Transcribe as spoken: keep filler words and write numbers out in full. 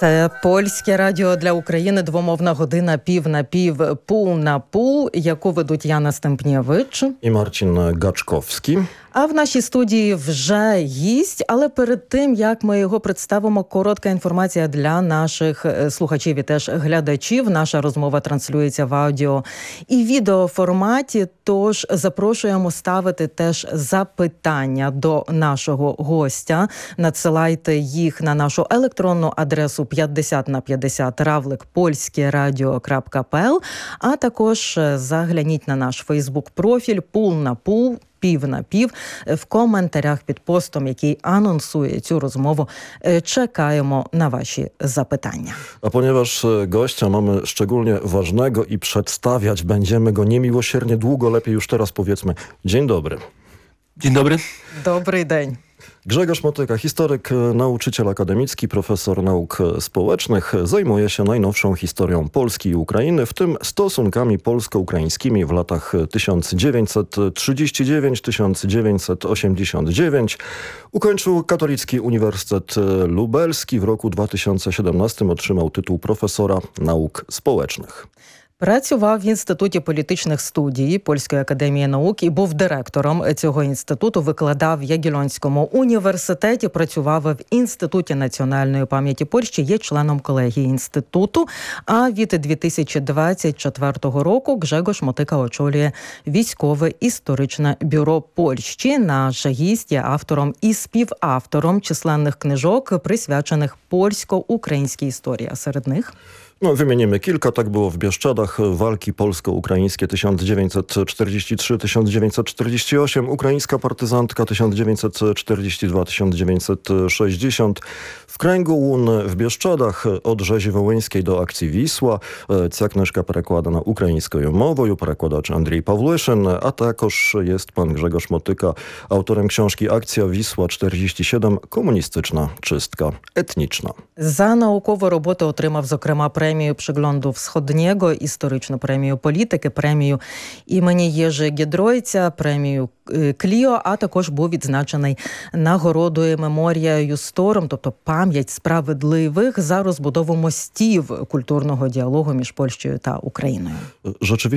Це Польське радіо для України, двомовна година пів на пів, пул на пул, яку ведуть Яна Стемпнєвич і Марцін Гачковський. А в нашій студії вже гість, але перед тим, як ми його представимо, коротка інформація для наших слухачів і теж глядачів. Наша розмова транслюється в аудіо і відеоформаті, тож запрошуємо ставити теж запитання до нашого гостя. Надсилайте їх на нашу електронну адресу п'ятдесят на п'ятдесят равлик польськерадіо крапка пе ел, а також загляніть на наш фейсбук-профіль «Пул на пул», пів на пів, в коментарях під постом, який анонсує цю розмову. Czekajmy na wasze zapytania. A ponieważ gościa mamy szczególnie ważnego i przedstawiać będziemy go niemiłosiernie długo, lepiej już teraz powiedzmy dzień dobry. Dzień dobry. Dobry dzień. Grzegorz Motyka, historyk, nauczyciel akademicki, profesor nauk społecznych, zajmuje się najnowszą historią Polski i Ukrainy, w tym stosunkami polsko-ukraińskimi w latach tysiąc dziewięćset trzydziesty dziewiąty do tysiąc dziewięćset osiemdziesiątego dziewiątego. Ukończył Katolicki Uniwersytet Lubelski. W roku dwa tysiące siedemnastym otrzymał tytuł profesora nauk społecznych. Працював в Інституті політичних студій Польської академії наук і був директором цього інституту, викладав в Ягеллонському університеті, працював в Інституті національної пам'яті Польщі, є членом колегії інституту. А від дві тисячі двадцять четвертого року Гжегош Мотика очолює військове історичне бюро Польщі. Наш гість є автором і співавтором численних книжок, присвячених польсько-українській історії. А серед них... No, wymienimy kilka. Tak było w Bieszczadach. Walki polsko-ukraińskie tysiąc dziewięćset czterdziesty trzeci do tysiąc dziewięćset czterdziestego ósmego. Ukraińska partyzantka tysiąc dziewięćset czterdziesty drugi do tysiąc dziewięćset sześćdziesiątego. W kręgu łun w Bieszczadach od rzezi wołyńskiej do akcji Wisła. Ця книжка перекладена українською мовою, перекладач Андрій Павлишин, а також jest pan Grzegorz Motyka, autorem książki Akcja Wisła czterdzieści siedem. Komunistyczna czystka etniczna. За наукову роботу отримав, зокрема, премію Przyglądu Wschodniego, історичну премію політики, премію імені Єжи Гідройця, премію Кліо, а також був відзначений нагородою Меморія Юстором, тобто пам'ять справедливих, за розбудову мостів культурного діалогу між Польщею та Україною.